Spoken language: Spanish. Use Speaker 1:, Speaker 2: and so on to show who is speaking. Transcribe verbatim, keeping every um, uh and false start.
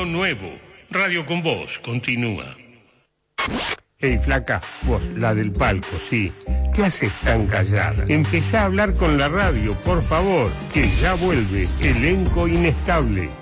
Speaker 1: nuevo. Radio con Vos continúa.
Speaker 2: Hey, flaca, vos, la del palco, sí. ¿Qué haces tan callada? Empezá a hablar con la radio, por favor, que ya vuelve Elenco Inestable.